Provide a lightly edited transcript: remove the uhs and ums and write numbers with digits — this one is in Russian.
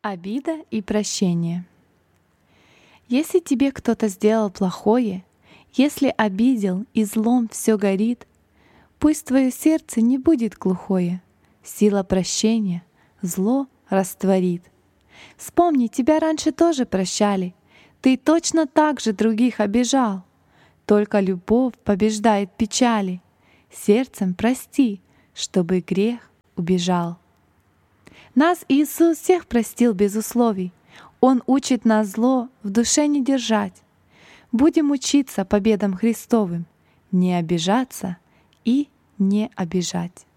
Обида и прощение. Если тебе кто-то сделал плохое, если обидел и злом все горит, пусть твое сердце не будет глухое, сила прощения зло растворит. Вспомни, тебя раньше тоже прощали, ты точно так же других обижал. Только любовь побеждает печали, сердцем прости, чтобы грех убежал. Нас Иисус всех простил без условий. Он учит нас зло в душе не держать. Будем учиться победам Христовым, не обижаться и не обижать.